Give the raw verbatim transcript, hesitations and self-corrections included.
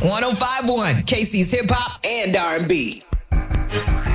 one oh five point one, K C's Hip Hop and R and B.